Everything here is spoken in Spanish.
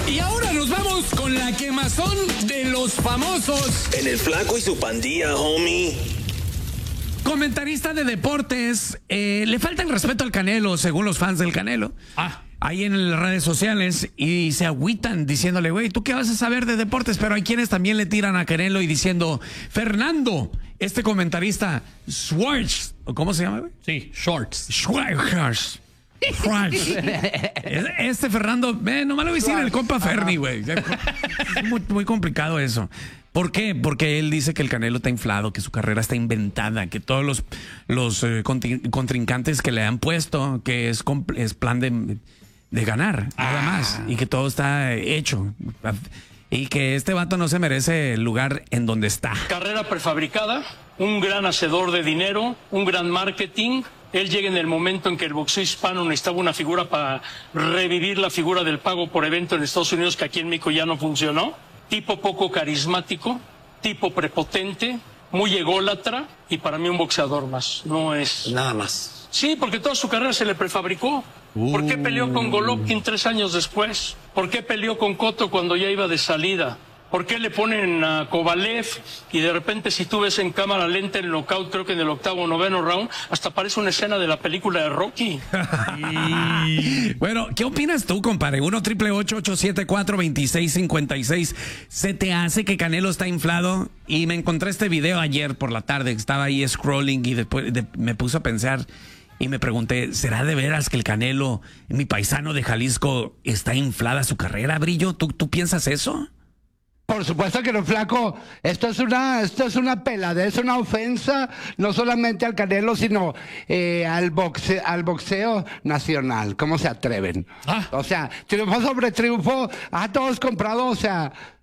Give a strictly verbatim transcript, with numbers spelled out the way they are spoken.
Y ahora nos vamos con la quemazón de los famosos. En el Flaco y su pandilla, homie. Comentarista de deportes, eh, le falta el respeto al Canelo, según los fans del Canelo. Ah. Ahí en las redes sociales y se agüitan diciéndole, güey, ¿tú qué vas a saber de deportes? Pero hay quienes también le tiran a Canelo y diciendo, Fernando, este comentarista, Schwartz, ¿cómo se llama, güey? Sí, Shorts. Schwartz. Schwartz. Este Fernando, eh, nomás le voy a decir el compa Ferni, güey. Es muy, muy complicado eso. ¿Por qué? Porque él dice que el Canelo está inflado, que su carrera está inventada, que todos los, los eh, contrincantes que le han puesto, que es, es plan de, de ganar, nada ah. más, y que todo está hecho. Y que este vato no se merece el lugar en donde está. Carrera prefabricada, un gran hacedor de dinero, un gran marketing. Él llega en el momento en que el boxeo hispano necesitaba una figura para revivir la figura del pago por evento en Estados Unidos, que aquí en México ya no funcionó. Tipo poco carismático, tipo prepotente, muy ególatra y para mí un boxeador más. No es... Nada más. Sí, porque toda su carrera se le prefabricó. Uh. ¿Por qué peleó con Golovkin tres años después? ¿Por qué peleó con Cotto cuando ya iba de salida? ¿Por qué le ponen a Kovalev y de repente si tú ves en cámara lenta el knockout, creo que en el octavo o noveno round, hasta parece una escena de la película de Rocky? Y... Bueno, ¿qué opinas tú, compadre? uno triple ocho ocho siete cuatro dos seis cinco seis. ¿Se te hace que Canelo está inflado? Y me encontré este video ayer por la tarde, estaba ahí scrolling y después de, me puse a pensar y me pregunté, ¿será de veras que el Canelo, mi paisano de Jalisco, está inflada su carrera, Brillo? ¿Tú, tú piensas eso? Por supuesto que no, Flaco. Esto es una, esto es una pelada, es una ofensa no solamente al Canelo, sino eh, al, boxe, al boxeo nacional. ¿Cómo se atreven? Ah. O sea, triunfo sobre triunfo, a todos comprados, o sea,